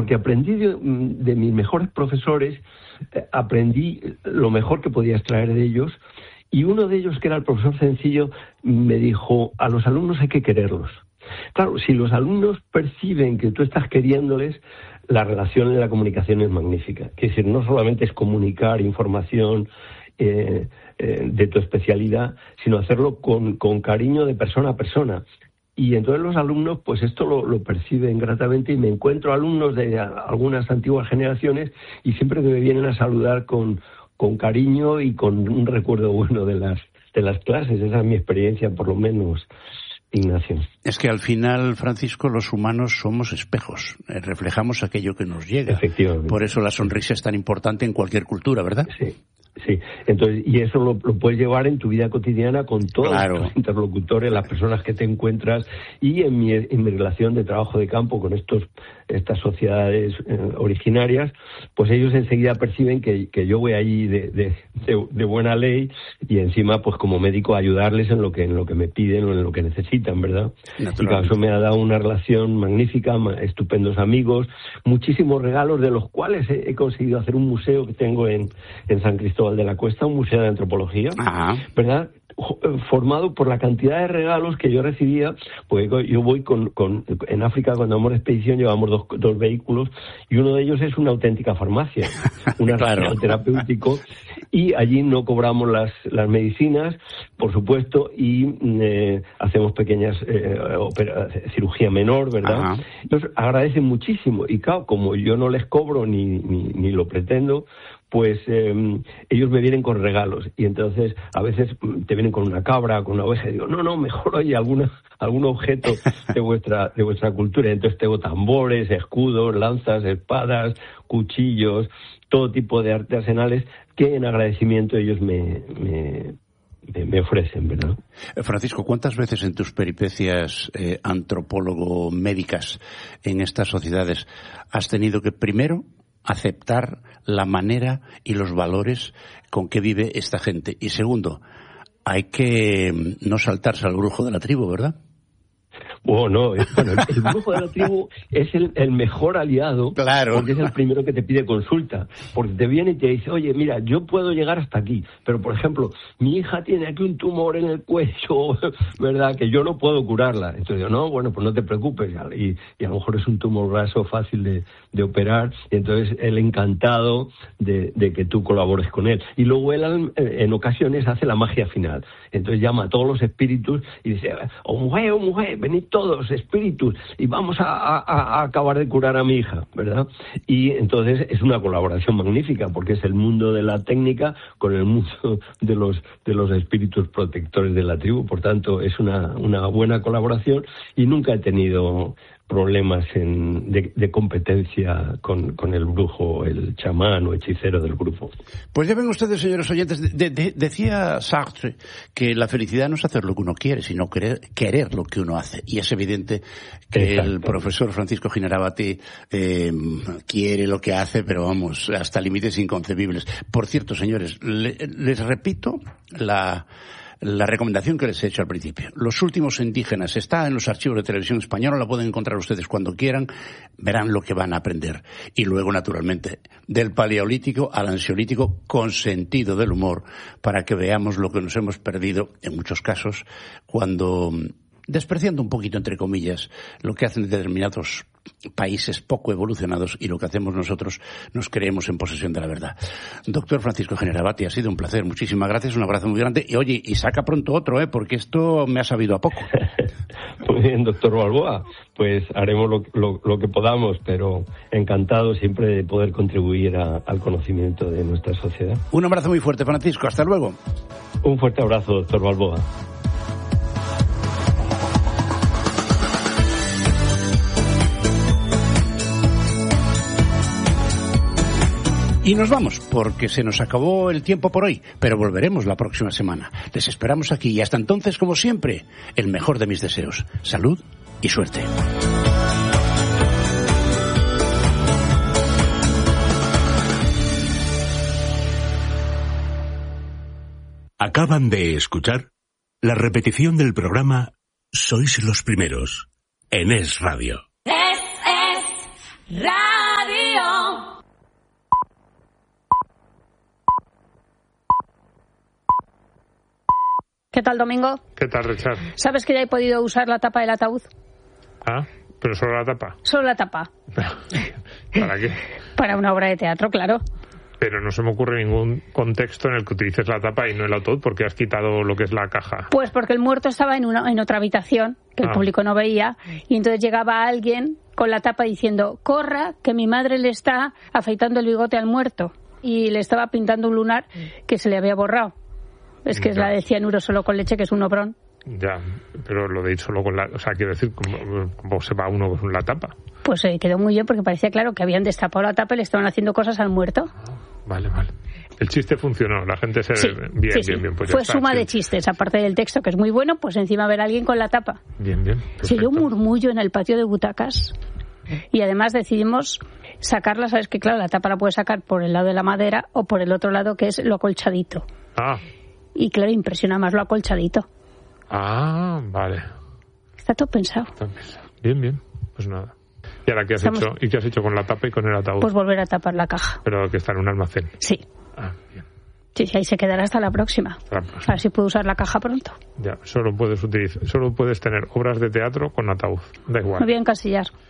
porque aprendí de mis mejores profesores, aprendí lo mejor que podía extraer de ellos, y uno de ellos, que era el profesor Sencillo, me dijo: a los alumnos hay que quererlos. Claro, si los alumnos perciben que tú estás queriéndoles, la relación en la comunicación es magnífica. Es decir, no solamente es comunicar información de tu especialidad, sino hacerlo con cariño de persona a persona. Y entonces los alumnos, pues esto lo perciben gratamente, y me encuentro alumnos de algunas antiguas generaciones y siempre que me vienen a saludar con cariño y con un recuerdo bueno de las clases. Esa es mi experiencia, por lo menos, Ignacio. Es que al final, Francisco, los humanos somos espejos, reflejamos aquello que nos llega. Efectivamente. Por eso la sonrisa es tan importante en cualquier cultura, ¿verdad? Sí, entonces, y eso lo puedes llevar en tu vida cotidiana con todos los interlocutores, las personas que te encuentras, y en mi relación de trabajo de campo con estas sociedades originarias, pues ellos enseguida perciben que yo voy allí de buena ley, y encima, pues como médico, ayudarles en lo que me piden o en lo que necesitan, ¿verdad? Y claro, eso me ha dado una relación magnífica, estupendos amigos, muchísimos regalos, de los cuales he conseguido hacer un museo que tengo en San Cristóbal de la Cuesta, un museo de antropología, ¿verdad?, formado por la cantidad de regalos que yo recibía, porque yo voy en África, cuando vamos de expedición, llevamos dos vehículos, y uno de ellos es una auténtica farmacia, un arsenal terapéutico, y allí no cobramos las medicinas, por supuesto, y hacemos pequeñas cirugía menor, ¿verdad? Entonces agradecen muchísimo, y claro, como yo no les cobro ni lo pretendo, pues ellos me vienen con regalos, y entonces a veces te vienen con una cabra, con una oveja, y digo, no, mejor oye algún objeto de vuestra cultura. Entonces tengo tambores, escudos, lanzas, espadas, cuchillos, todo tipo de artesanales que en agradecimiento ellos me ofrecen, ¿verdad? Francisco, ¿cuántas veces en tus peripecias antropólogo-médicas en estas sociedades has tenido que primero aceptar la manera y los valores con que vive esta gente? Y hay que no saltarse al brujo de la tribu, ¿verdad? Bueno, el brujo de la tribu es el mejor aliado, claro, porque es el primero que te pide consulta, porque te viene y te dice, oye, mira, yo puedo llegar hasta aquí, pero por ejemplo, mi hija tiene aquí un tumor en el cuello, ¿verdad?, que yo no puedo curarla. Entonces yo, no, bueno, pues no te preocupes, y a lo mejor es un tumor graso fácil de operar, y entonces él encantado de que tú colabores con él. Y luego él en ocasiones hace la magia final, entonces llama a todos los espíritus y dice, oh mujer, venid todos, espíritus, y vamos a acabar de curar a mi hija, ¿verdad? Y entonces es una colaboración magnífica, porque es el mundo de la técnica con el mundo de los espíritus protectores de la tribu. Por tanto, es una buena colaboración, y nunca he tenido problemas de competencia con el brujo, el chamán o hechicero del grupo. Pues ya ven ustedes, señores oyentes, decía Sartre que la felicidad no es hacer lo que uno quiere, sino querer lo que uno hace. Y es evidente que el profesor Francisco Ginarabati quiere lo que hace, pero vamos, hasta límites inconcebibles. Por cierto, señores, les repito la recomendación que les he hecho al principio. Los últimos indígenas está en los archivos de Televisión Española, la pueden encontrar ustedes cuando quieran, verán lo que van a aprender. Y luego, naturalmente, del paleolítico al ansiolítico, con sentido del humor, para que veamos lo que nos hemos perdido, en muchos casos, cuando, despreciando un poquito, entre comillas, lo que hacen determinados países poco evolucionados y lo que hacemos nosotros, nos creemos en posesión de la verdad. Doctor Francisco Ginarabati, ha sido un placer, muchísimas gracias, un abrazo muy grande, y oye, y saca pronto otro, porque esto me ha sabido a poco. Muy bien, doctor Balboa, pues haremos lo que podamos, pero encantado siempre de poder contribuir al conocimiento de nuestra sociedad. Un abrazo muy fuerte, Francisco, hasta luego. Un fuerte abrazo, doctor Balboa. Y nos vamos, porque se nos acabó el tiempo por hoy, pero volveremos la próxima semana. Les esperamos aquí, y hasta entonces, como siempre, el mejor de mis deseos. Salud y suerte. Acaban de escuchar la repetición del programa Sois los Primeros, en Es Radio. Es Radio. ¿Qué tal, Domingo? ¿Qué tal, Richard? ¿Sabes que ya he podido usar la tapa del ataúd? Ah, pero solo la tapa. Solo la tapa. ¿Para qué? Para una obra de teatro, claro. Pero no se me ocurre ningún contexto en el que utilices la tapa y no el ataúd, porque has quitado lo que es la caja. Pues porque el muerto estaba en otra habitación, que el público no veía, y entonces llegaba alguien con la tapa diciendo, corra, que mi madre le está afeitando el bigote al muerto. Y le estaba pintando un lunar que se le había borrado. Es que es la de cianuro solo con leche, que es un obrón. Ya, pero lo de ir solo con la... O sea, quiero decir, ¿cómo se va uno con la tapa? Pues quedó muy bien, porque parecía claro que habían destapado la tapa y le estaban haciendo cosas al muerto. Vale. El chiste funcionó, la gente se... Sí, Bien. Pues fue suma de chistes, aparte del texto, que es muy bueno, pues encima ver a alguien con la tapa. Bien. Se oyó un murmullo en el patio de butacas y además decidimos sacarla, sabes que claro, la tapa la puedes sacar por el lado de la madera o por el otro lado, que es lo acolchadito. Y claro, impresiona más lo acolchadito. Vale. Está todo pensado. Bien. Pues nada. ¿Y ahora qué has hecho? ¿Y qué has hecho con la tapa y con el ataúd? Pues volver a tapar la caja. Pero que está en un almacén. Sí. Bien. Sí, ahí se quedará hasta la próxima. A ver si puedo usar la caja pronto. Ya, solo puedes tener obras de teatro con ataúd. Da igual. Me voy a encasillar.